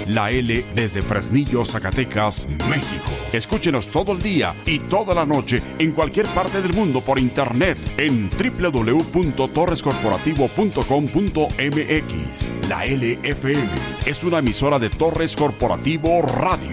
La L desde Fresnillo, Zacatecas, México. Escúchenos todo el día y toda la noche en cualquier parte del mundo por internet en www.torrescorporativo.com.mx. La LFM es una emisora de Torres Corporativo Radio.